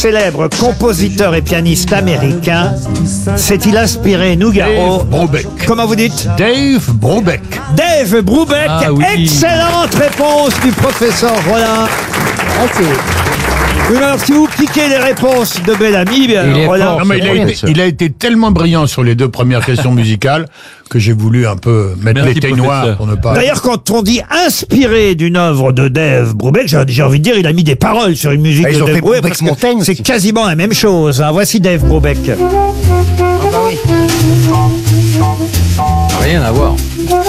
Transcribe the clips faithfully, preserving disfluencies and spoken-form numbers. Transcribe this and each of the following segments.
Célèbre compositeur et pianiste américain, s'est-il inspiré Nougaro? Dave Brubeck. Comment vous dites? Dave Brubeck. Dave Brubeck. Ah oui. Excellente réponse du professeur Rollin. Oui, alors, si vous piquez les réponses de Bellamy, bien, Il est Rollin. fort. Non, mais il, a Bien été, sûr. il a été tellement brillant sur les deux premières questions musicales que j'ai voulu un peu mettre Merci, les noirs professeur. pour ne pas... D'ailleurs, quand on dit inspiré d'une œuvre de Dave Brubeck, j'ai j'ai envie de dire, il a mis des paroles sur une musique Ah, ils de ont Dave fait Brubeck. Brubeck parce que Montaigne C'est aussi. quasiment la même chose. Hein. Voici Dave Brubeck. Rien à voir.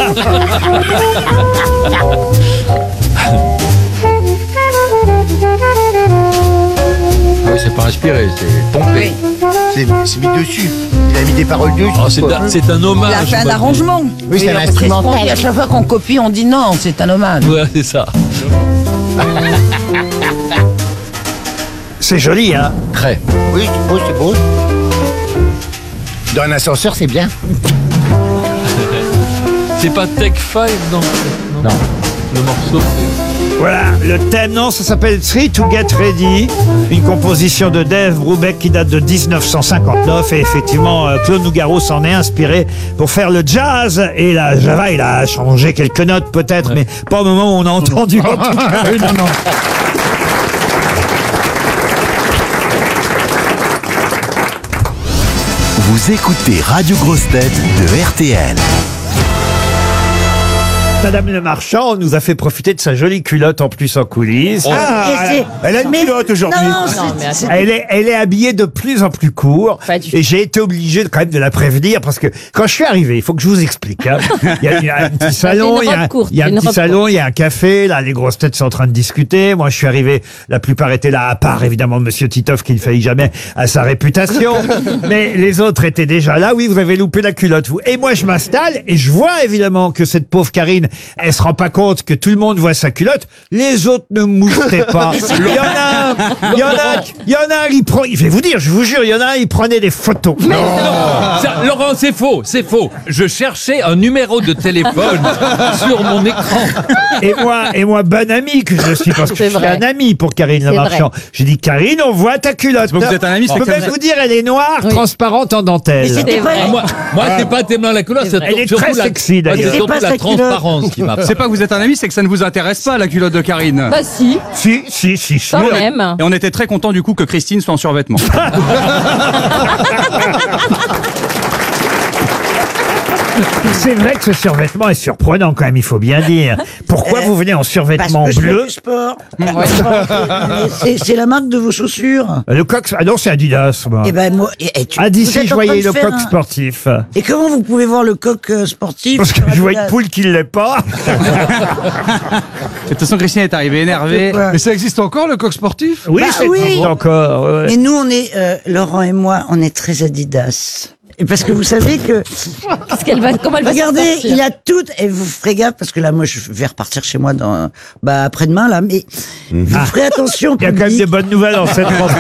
Ah oui, c'est pas inspiré, c'est pompé. C'est c'est mis dessus. Il a mis des paroles dessus. Oh, c'est un, c'est un Il a hommage. fait un arrangement. Oui, c'est un c'est ce qu'on dit. instrumental. À chaque fois qu'on copie, on dit non, c'est un hommage. Ouais, c'est ça. C'est joli, hein. Très. Oui, c'est beau, c'est beau. Dans un ascenseur, c'est bien. C'est pas Take Five, non? Non. Le morceau. Voilà, le thème, non, ça s'appelle Three to Get Ready, une composition de Dave Brubeck qui date de dix-neuf cent cinquante-neuf, et effectivement, euh, Claude Nougaro s'en est inspiré pour faire le jazz, et la Java, il a changé quelques notes peut-être, mais pas au moment où on a entendu. En tout cas. Oui, non, non. Vous écoutez Radio Grosse Tête de R T L. Madame Le Marchand nous a fait profiter de sa jolie culotte en plus en coulisses. Ah, elle, elle a une culotte aujourd'hui. Non, c'est- c'est- Elle est, elle est habillée de plus en plus court. Pas du tout. Et j'ai été obligé de, quand même de la prévenir parce que quand je suis arrivé, il faut que je vous explique. Hein. Il, y a, il y a un petit salon, une il y a, robe un- courte, il y a un une petit robe salon, il y a un café. Là, les grosses têtes sont en train de discuter. Moi, je suis arrivé, la plupart étaient là, à part évidemment Monsieur Titoff qui ne faillit jamais à sa réputation. Mais les autres étaient déjà là. Oui, vous avez loupé la culotte, vous. Et moi, je m'installe et je vois évidemment que cette pauvre Karine, elle se rend pas compte que tout le monde voit sa culotte. Les autres ne moustaient pas. Il y en a un, il y en a, un- il y en a un, il prend, je vais vous dire, je vous jure, il y en a un, il prenait des photos. Ça, Laurent, c'est faux, c'est faux. Je cherchais un numéro de téléphone sur mon écran. Et moi, et moi, bon ami que je suis, parce que je C'est suis vrai. un ami pour Karine Le C'est Marchand. J'ai dit, Karine, on voit ta culotte. C'est pas que vous êtes un ami, c'est Je peux que même vous êtes- vous dire, elle est noire, Oui. transparente en dentelle. C'est vrai. Moi, moi c'est pas tellement la couleur, c'est Elle est surtout très la, sexy, ouais, d'ailleurs. c'est C'est surtout pas la sa culotte. transparence qui m'a. C'est pas que vous êtes un ami, c'est que ça ne vous intéresse pas, la culotte de Karine. Bah si, Si, si, si, si. quand même. Et on était très content du coup que Christine soit en survêtement. C'est vrai que ce survêtement est surprenant quand même, il faut bien dire. Pourquoi vous venez en Parce survêtement que je fais bleu? du sport. C'est c'est la marque de vos chaussures. Le coq, ah non, c'est Adidas, moi. Eh ben moi, et, et tu, Ah, vous d'ici, êtes je en train voyais de le faire coq un- sportif. Et comment vous pouvez voir le coq euh, sportif Parce que sur je vois une Adidas poule qui ne l'est pas. De toute façon, Christine est arrivée énervée. Ouais. Mais ça existe encore, le coq sportif? Oui, Bah c'est oui. encore. ouais, ouais. Et nous, on est, euh, Laurent et moi, on est très Adidas. Et parce que vous savez que, Parce qu'elle va, comment elle va s'en regardez, sortir il a tout, et vous ferez gaffe, parce que là, moi, je vais repartir chez moi dans, bah, après-demain, là, mais vous ferez attention, Il y a quand même public. des bonnes nouvelles en cette rentrée.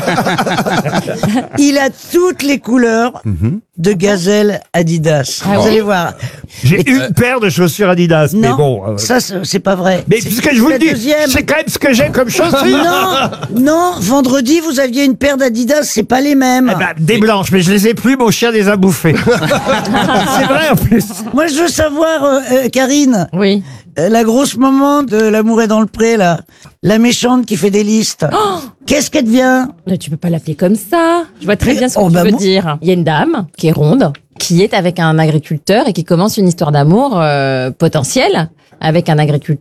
Il a toutes les couleurs de gazelle Adidas. Ah vous oui. allez voir. J'ai une paire de chaussures Adidas, mais Non, bon. euh, ça, c'est c'est pas vrai. mais C'est- puisque je vous le la dis, deuxième. c'est quand même ce que j'ai comme chaussures. Non, non, vendredi, vous aviez une paire d'Adidas, c'est pas les mêmes. Eh ben, des blanches, mais je les ai plus, mon chien les a bouffées. C'est vrai en plus. Moi, je veux savoir, euh, euh, Karine, Oui. euh, la grosse maman de L'amour est dans le pré, là, la méchante qui fait des listes. Qu'est-ce qu'elle devient? Mais tu peux pas l'appeler comme ça. Je vois très bien ce que Oh, tu bah, veux moi- dire. Il y a une dame qui est ronde, qui est avec un agriculteur et qui commence une histoire d'amour euh, potentielle avec un agriculteur.